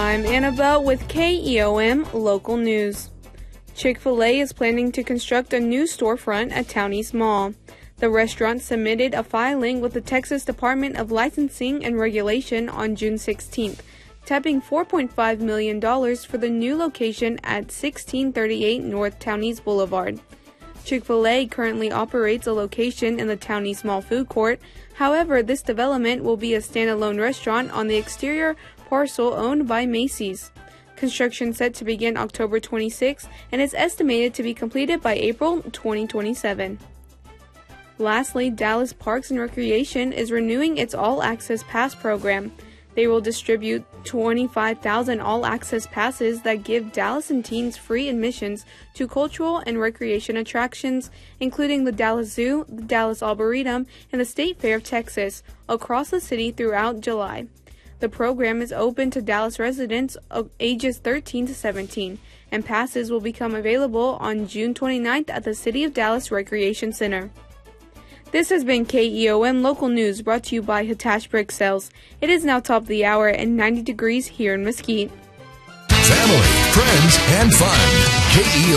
I'm Annabelle with KEOM Local News. Chick-fil-A is planning to construct a new storefront at Town East Mall. The restaurant submitted a filing with the Texas Department of Licensing and Regulation on June 16th, tapping $4.5 million for the new location at 1638 North Town East Boulevard. Chick-fil-A currently operates a location in the Town East Mall food court. However, this development will be a standalone restaurant on the exterior parcel owned by Macy's. Construction set to begin October 26 and is estimated to be completed by April 2027. Lastly, Dallas Parks and Recreation is renewing its All Access Pass program. They will distribute 25,000 all-access passes that give Dallas and teens free admissions to cultural and recreation attractions, including the Dallas Zoo, the Dallas Arboretum, and the State Fair of Texas, across the city throughout July. The program is open to Dallas residents of ages 13 to 17, and passes will become available on June 29th at the City of Dallas Recreation Center. This has been KEOM Local News, brought to you by Hitachi Brick Sales. It is now top of the hour and 90 degrees here in Mesquite. Family, friends, and fun. KEOM.